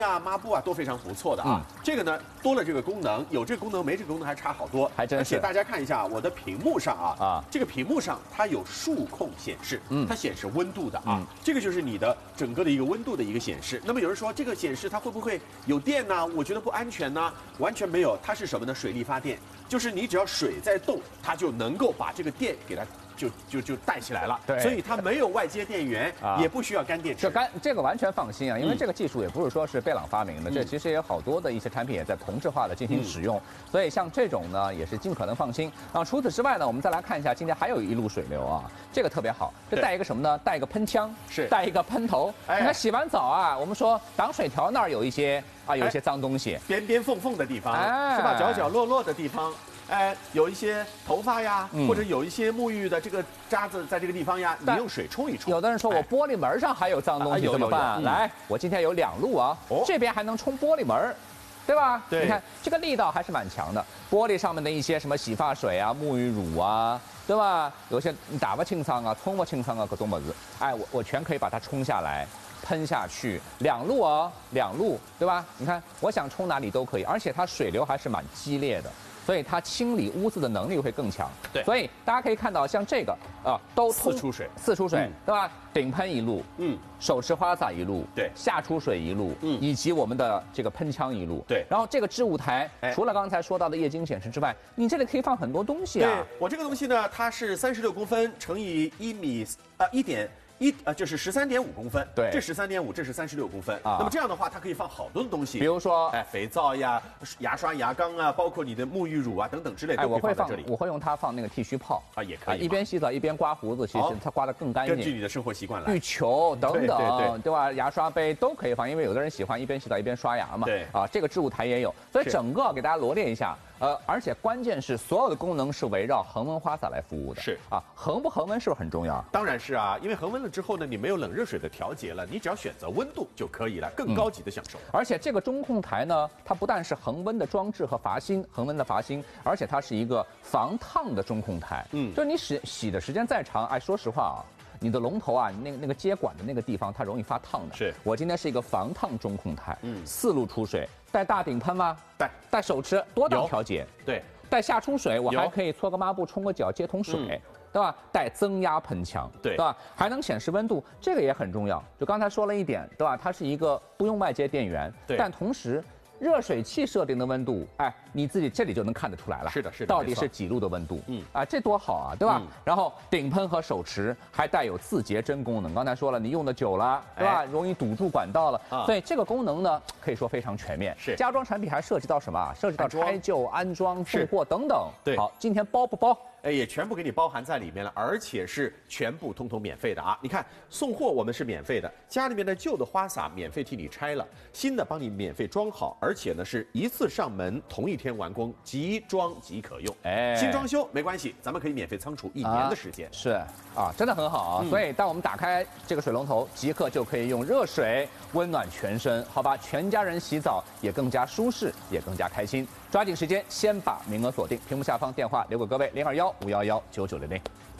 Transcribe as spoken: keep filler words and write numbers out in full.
啊、抹布啊都非常不错的啊。嗯、这个呢多了这个功能，有这个功能没这个功能还差好多， 还真是。 而且大家看一下我的屏幕上啊，啊，这个屏幕上它有数控显示，嗯，它显示温度的啊，嗯、这个就是你的整个的一个温度的一个显示。那么有人说这个显示它会不会有电呢？我觉得不安全呢，完全没有，它是什么呢？水力发电，就是你只要水在动，它就能够把这个电给它。就就就带起来了，对，所以它没有外接电源，啊、也不需要干电池。 这干这个完全放心啊，因为这个技术也不是说是贝朗发明的，嗯、这其实也有好多的一些产品也在同质化的进行使用，嗯、所以像这种呢也是尽可能放心。啊，除此之外呢，我们再来看一下，今天还有一路水流啊，这个特别好，这带一个什么呢？带一个喷枪，是带一个喷头。哎、你看洗完澡啊，我们说挡水条那儿有一些啊有一些脏东西， 边边缝缝的地方，哎、是吧？角角落落的地方。哎，有一些头发呀，嗯、或者有一些沐浴的这个渣子在这个地方呀，你用水冲一冲。 有的人说我玻璃门上还有脏东西怎么办？嗯、来，我今天有两路啊，哦、这边还能冲玻璃门，对吧？对，你看这个力道还是蛮强的。玻璃上面的一些什么洗发水啊、沐浴乳啊，对吧？有些你打不清桑啊、冲不清桑啊，各种么子，哎，我我全可以把它冲下来。喷下去两路哦，两路对吧？你看，我想冲哪里都可以，而且它水流还是蛮激烈的，所以它清理污渍的能力会更强。对，所以大家可以看到，像这个啊，都四出水， 四出水，嗯、对吧？顶喷一路，嗯，手持花洒一路， 对， 下出水一路，嗯，以及我们的这个喷枪一路， 对。 然后这个置物台，哎、除了刚才说到的液晶显示之外，你这里可以放很多东西啊。 对，我这个东西呢，它是三十六公分乘以一米啊一点。一呃就是十三点五公分，对，这十三点五，这是三十六公分啊。那么这样的话，它可以放好多的东西， 比如说， 哎，肥皂呀、牙刷、牙膏啊，包括你的沐浴乳啊等等之类的，都可以放在这里。 我会用它放那个剃须泡啊，也可以， 一边洗澡一边刮胡子，其实它刮得更干净。 根据你的生活习惯来。 浴球等等，对对对，对吧？牙刷杯都可以放，因为有的人喜欢一边洗澡一边刷牙嘛。对啊，这个置物台也有，所以整个给大家罗列一下。呃，而且关键是所有的功能是围绕恒温花洒来服务的。是啊，恒不恒温是不是很重要？ 当然是啊，因为恒温了之后呢，你没有冷热水的调节了，你只要选择温度就可以了，更高级的享受。嗯、 而且这个中控台呢，它不但是恒温的装置和阀芯，恒温的阀芯，而且它是一个防烫的中控台。嗯，就是你洗洗的时间再长，哎，说实话啊。你的龙头啊，那个那个接管的那个地方，它容易发烫的。是我今天是一个防烫中控台，嗯，四路出水，带大顶喷吗？带，带手持多档调节，对，带下出水，我还可以搓个抹布、冲个脚、接桶水，嗯、对吧？带增压喷枪，对，对吧？还能显示温度，这个也很重要。就刚才说了一点，对吧？它是一个不用外接电源，对，但同时。热水器设定的温度，哎，你自己这里就能看得出来了。是的，是的，到底是几度的温度？嗯，啊，这多好啊，对吧？嗯、然后顶喷和手持还带有自洁针功能。刚才说了，你用的久了，对吧？哎、容易堵住管道了，啊、所以这个功能呢，可以说非常全面。是家装产品还涉及到什么啊？涉及到拆旧、安装、送货等等。对，好，今天包不包？ 哎，也全部给你包含在里面了，而且是全部通通免费的啊！你看，送货我们是免费的，家里面的旧的花洒免费替你拆了，新的帮你免费装好，而且呢是一次上门，同一天完工，即装即可用。哎，新装修没关系，咱们可以免费仓储一年的时间。啊是啊，真的很好啊！嗯、所以当我们打开这个水龙头，即刻就可以用热水温暖全身，好吧？全家人洗澡也更加舒适，也更加开心。抓紧时间，先把名额锁定。屏幕下方电话留给各位零二幺五幺幺九九零零。